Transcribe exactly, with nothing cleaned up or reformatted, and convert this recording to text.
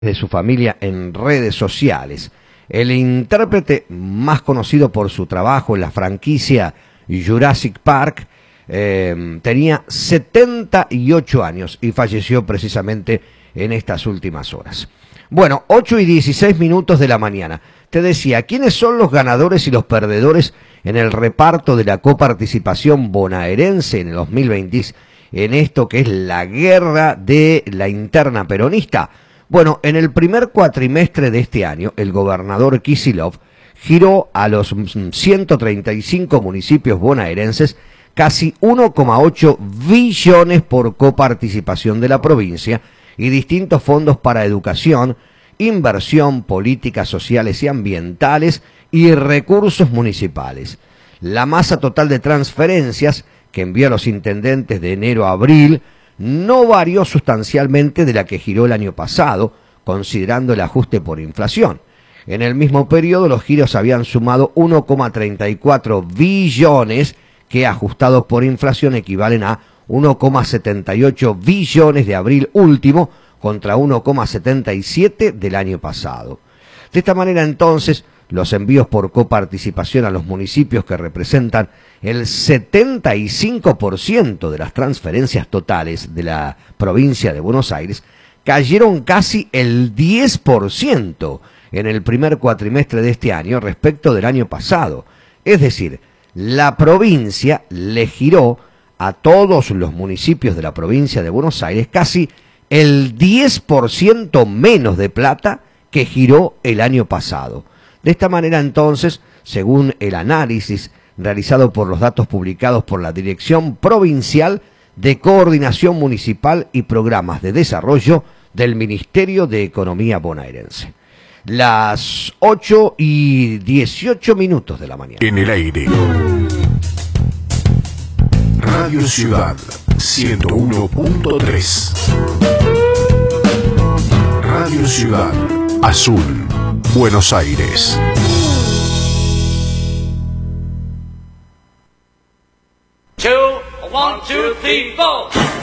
de su familia en redes sociales. El intérprete, más conocido por su trabajo en la franquicia Jurassic Park, eh, tenía setenta y ocho años y falleció precisamente en estas últimas horas. Bueno, ocho y dieciséis minutos de la mañana. Te decía, ¿quiénes son los ganadores y los perdedores en el reparto de la coparticipación bonaerense en el dos mil veinte, en esto que es la guerra de la interna peronista? Bueno, en el primer cuatrimestre de este año, el gobernador Kicillof giró a los ciento treinta y cinco municipios bonaerenses casi uno coma ocho billones por coparticipación de la provincia y distintos fondos para educación, inversión, políticas sociales y ambientales y recursos municipales. La masa total de transferencias que envió a los intendentes de enero a abril no varió sustancialmente de la que giró el año pasado, considerando el ajuste por inflación. En el mismo periodo los giros habían sumado uno coma treinta y cuatro billones, que ajustados por inflación equivalen a uno coma setenta y ocho billones de abril último contra uno coma setenta y siete del año pasado. De esta manera entonces, los envíos por coparticipación a los municipios, que representan el setenta y cinco por ciento de las transferencias totales de la provincia de Buenos Aires, cayeron casi el diez por ciento en el primer cuatrimestre de este año respecto del año pasado. Es decir, la provincia le giró a todos los municipios de la provincia de Buenos Aires casi el diez por ciento menos de plata que giró el año pasado. De esta manera entonces, según el análisis realizado por los datos publicados por la Dirección Provincial de Coordinación Municipal y Programas de Desarrollo del Ministerio de Economía bonaerense. Las ocho y dieciocho minutos de la mañana. En el aire. Radio Ciudad ciento uno punto tres. Radio Ciudad Azul, Buenos Aires. Two, one, two, three, four.